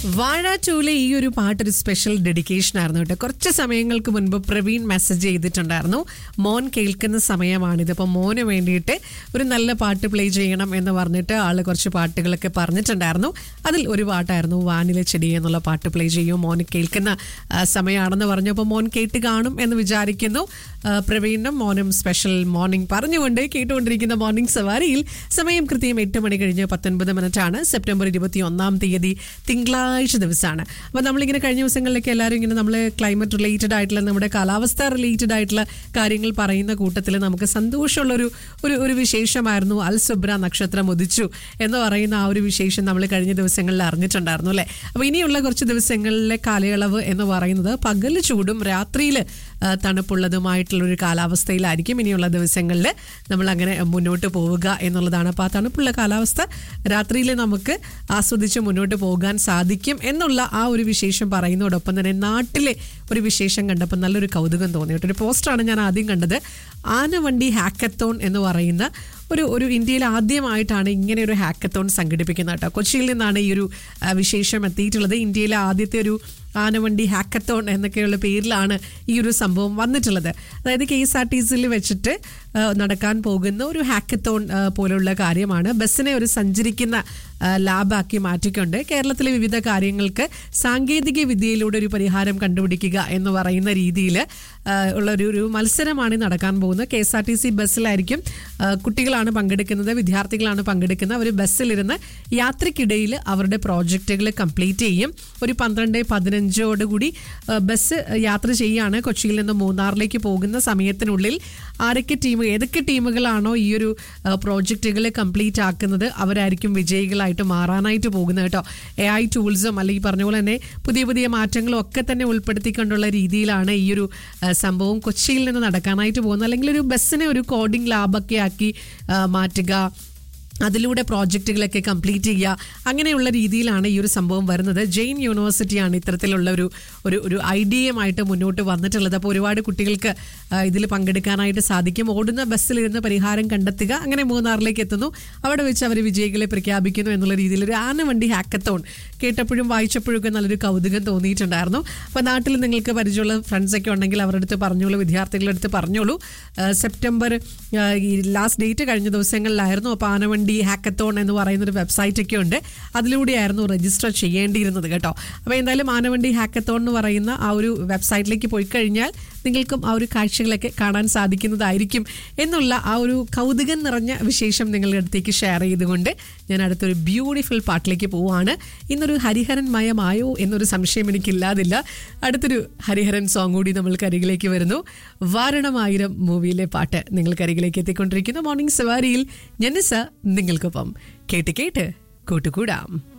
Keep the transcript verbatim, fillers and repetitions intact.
വാഴ ടൂലെ ഈ ഒരു പാട്ട് ഒരു സ്പെഷ്യൽ ഡെഡിക്കേഷൻ ആയിരുന്നു കേട്ടോ. കുറച്ച് സമയങ്ങൾക്ക് മുൻപ് പ്രവീൺ മെസ്സേജ് ചെയ്തിട്ടുണ്ടായിരുന്നു, മോൻ കേൾക്കുന്ന സമയമാണിത്, അപ്പോൾ മോന് വേണ്ടിയിട്ട് ഒരു നല്ല പാട്ട് പ്ലേ ചെയ്യണം എന്ന് പറഞ്ഞിട്ട് ആള് കുറച്ച് പാട്ടുകളൊക്കെ പറഞ്ഞിട്ടുണ്ടായിരുന്നു. അതിൽ ഒരു പാട്ടായിരുന്നു വാനിലെ ചെടി എന്നുള്ള പാട്ട് പ്ലേ ചെയ്യും, മോന് കേൾക്കുന്ന സമയമാണെന്ന് പറഞ്ഞു. അപ്പോൾ മോൻ കേട്ട് കാണും എന്ന് വിചാരിക്കുന്നു. പ്രവീണും മോനും സ്പെഷ്യൽ മോർണിംഗ് പറഞ്ഞുകൊണ്ട് കേട്ടുകൊണ്ടിരിക്കുന്ന മോർണിംഗ് സവാരിയിൽ സമയം കൃത്യം എട്ട് മണി കഴിഞ്ഞ് പത്തൊൻപത് മിനിറ്റ് ആണ്. സെപ്റ്റംബർ ഇരുപത്തി ഒന്നാം തീയതി തിങ്കളാഴ്ച ദിവസമാണ്. അപ്പോൾ നമ്മളിങ്ങനെ കഴിഞ്ഞ ദിവസങ്ങളിലൊക്കെ എല്ലാവരും ഇങ്ങനെ നമ്മൾ ക്ലൈമറ്റ് റിലേറ്റഡ് ആയിട്ടുള്ള നമ്മുടെ കാലാവസ്ഥ റിലേറ്റഡ് ആയിട്ടുള്ള കാര്യങ്ങൾ പറയുന്ന കൂട്ടത്തിൽ നമുക്ക് സന്തോഷമുള്ളൊരു ഒരു ഒരു വിശേഷമായിരുന്നു അൽ സുബ്ര നക്ഷത്രം ഉദിച്ചു എന്ന് പറയുന്ന ആ ഒരു വിശേഷം നമ്മൾ കഴിഞ്ഞ ദിവസങ്ങളിൽ അറിഞ്ഞിട്ടുണ്ടായിരുന്നു അല്ലേ. അപ്പോൾ ഇനിയുള്ള കുറച്ച് ദിവസങ്ങളിലെ കാലയളവ് എന്ന് പറയുന്നത് പകൽ ചൂടും രാത്രിയിൽ തണുപ്പുള്ളതുമായിട്ടുള്ളൊരു കാലാവസ്ഥയിലായിരിക്കും ഇനിയുള്ള ദിവസങ്ങളിൽ നമ്മൾ അങ്ങനെ മുന്നോട്ട് പോവുക എന്നുള്ളതാണ്. അപ്പോൾ ആ തണുപ്പുള്ള കാലാവസ്ഥ രാത്രിയിൽ നമുക്ക് ആസ്വദിച്ച് മുന്നോട്ട് പോകാൻ സാധിക്കും എന്നുള്ള ആ ഒരു വിശേഷം പറയുന്നതോടൊപ്പം തന്നെ നാട്ടിലെ ഒരു വിശേഷം കണ്ടപ്പോൾ നല്ലൊരു കൗതുകം തോന്നി കേട്ടോ. ഒരു പോസ്റ്ററാണ് ഞാൻ ആദ്യം കണ്ടത്. ആനവണ്ടി ഹാക്കത്തോൺ എന്ന് പറയുന്ന ഒരു ഒരു ഇന്ത്യയിൽ ആദ്യമായിട്ടാണ് ഇങ്ങനെ ഒരു ഹാക്കത്തോൺ സംഘടിപ്പിക്കുന്നത് കേട്ടോ. കൊച്ചിയിൽ നിന്നാണ് ഈ ഒരു വിശേഷം എത്തിയിട്ടുള്ളത്. ഇന്ത്യയിലെ ആദ്യത്തെ ഒരു ആനവണ്ടി ഹാക്കത്തോൺ എന്നൊക്കെയുള്ള പേരിലാണ് ഈ ഒരു സംഭവം വന്നിട്ടുള്ളത്. അതായത് കെ എസ് ആർ ടി സിയിൽ വെച്ചിട്ട് നടക്കാൻ പോകുന്ന ഒരു ഹാക്കത്തോൺ പോലുള്ള കാര്യമാണ്. ബസ്സിനെ ഒരു സഞ്ചരിക്കുന്ന ലാബാക്കി മാറ്റിക്കൊണ്ട് കേരളത്തിലെ വിവിധ കാര്യങ്ങൾക്ക് സാങ്കേതിക വിദ്യയിലൂടെ ഒരു പരിഹാരം കണ്ടുപിടിക്കുക എന്ന് പറയുന്ന രീതിയിൽ ഉള്ളൊരു ഒരു മത്സരമാണ് നടക്കാൻ പോകുന്നത്. K S R T C ബസ്സിലായിരിക്കും കുട്ടികളാണ് പങ്കെടുക്കുന്നത്, വിദ്യാർത്ഥികളാണ് പങ്കെടുക്കുന്നത്. അവർ ബസ്സിലിരുന്ന് യാത്രക്കിടയിൽ അവരുടെ പ്രോജക്റ്റുകൾ കംപ്ലീറ്റ് ചെയ്യും. ഒരു പന്ത്രണ്ട് പതിനഞ്ചോടുകൂടി ബസ് യാത്ര ചെയ്യുകയാണ്. കൊച്ചിയിൽ നിന്ന് മൂന്നാറിലേക്ക് പോകുന്ന സമയത്തിനുള്ളിൽ ആരൊക്കെ ടീം ഏതൊക്കെ ടീമുകളാണോ ഈ ഒരു പ്രോജക്റ്റുകൾ കംപ്ലീറ്റ് ആക്കുന്നത് അവരായിരിക്കും വിജയികളായിട്ട് മാറാനായിട്ട് പോകുന്നത് കേട്ടോ. എ ഐ ടൂൾസും അല്ലെങ്കിൽ പറഞ്ഞ പോലെ തന്നെ പുതിയ പുതിയ മാറ്റങ്ങളും ഒക്കെ തന്നെ ഉൾപ്പെടുത്തിക്കൊണ്ടുള്ള രീതിയിലാണ് ഈ ഒരു സംഭവം കൊച്ചിയിൽ നിന്ന് നടക്കാനായിട്ട് പോകുന്നത്. അല്ലെങ്കിൽ ഒരു ബസ്സിനെ ഒരു കോഡിംഗ് ലാബൊക്കെ ആക്കി മാറ്റുക, അതിലൂടെ പ്രോജക്റ്റുകളൊക്കെ കംപ്ലീറ്റ് ചെയ്യുക, അങ്ങനെയുള്ള രീതിയിലാണ് ഈ ഒരു സംഭവം വരുന്നത്. ജെയിൻ യൂണിവേഴ്സിറ്റിയാണ് ഇത്തരത്തിലുള്ള ഒരു ഒരു ഒരു ഐഡിയയുമായിട്ട് മുന്നോട്ട് വന്നിട്ടുള്ളത്. അപ്പോൾ ഒരുപാട് കുട്ടികൾക്ക് ഇതിൽ പങ്കെടുക്കാനായിട്ട് സാധിക്കും. ഓടുന്ന ബസ്സിലിരുന്ന് പരിഹാരം കണ്ടെത്തുക, അങ്ങനെ മൂന്നാറിലേക്ക് എത്തുന്നു, അവിടെ വെച്ച് അവർ വിജയികളെ പ്രഖ്യാപിക്കുന്നു എന്നുള്ള രീതിയിൽ ഒരു ആനവണ്ടി ഹാക്കത്തോൺ കേട്ടപ്പോഴും വായിച്ചപ്പോഴും ഒക്കെ നല്ലൊരു കൗതുകം തോന്നിയിട്ടുണ്ടായിരുന്നു. അപ്പോൾ നാട്ടിൽ നിങ്ങൾക്ക് പരിചയമുള്ള ഫ്രണ്ട്സൊക്കെ ഉണ്ടെങ്കിൽ അവരുടെ അടുത്ത് പറഞ്ഞോളൂ, വിദ്യാർത്ഥികളുടെ അടുത്ത് പറഞ്ഞോളൂ. സെപ്റ്റംബർ ഈ ലാസ്റ്റ് ഡേറ്റ് കഴിഞ്ഞ ദിവസങ്ങളിലായിരുന്നു. അപ്പോൾ ആനവണ്ടി ഹാക്കത്തോൺ എന്ന് പറയുന്നൊരു വെബ്സൈറ്റ് ഒക്കെ ഉണ്ട്, അതിലൂടെയായിരുന്നു രജിസ്റ്റർ ചെയ്യേണ്ടിയിരുന്നത് കേട്ടോ. അപ്പോൾ എന്തായാലും ആനവണ്ടി ഹാക്കത്തോൺ എന്ന് പറയുന്ന ആ ഒരു വെബ്സൈറ്റിലേക്ക് പോയി കഴിഞ്ഞാൽ നിങ്ങൾക്കും ആ ഒരു കാഴ്ചകളൊക്കെ കാണാൻ സാധിക്കുന്നതായിരിക്കും എന്നുള്ള ആ ഒരു കൗതുകം നിറഞ്ഞ വിശേഷം നിങ്ങളുടെ അടുത്തേക്ക് ഷെയർ ചെയ്തുകൊണ്ട് ഞാൻ അടുത്തൊരു ബ്യൂട്ടിഫുൾ പാട്ടിലേക്ക് പോവുകയാണ്. ഇന്നൊരു ഹരിഹരൻ മയമായോ എന്നൊരു സംശയം എനിക്കില്ലാതില്ല. അടുത്തൊരു ഹരിഹരൻ സോങ് കൂടി നമ്മൾക്ക് അരികിലേക്ക് വരുന്നു. വാരണമായിരം മൂവിയിലെ പാട്ട് നിങ്ങൾക്ക് അരികിലേക്ക് എത്തിക്കൊണ്ടിരിക്കുന്നു മോർണിംഗ് സവാരിയിൽ. ഞാൻ നിങ്ങൾക്കൊപ്പം കേട്ട് കേട്ട് കൂട്ടുകൂടാം.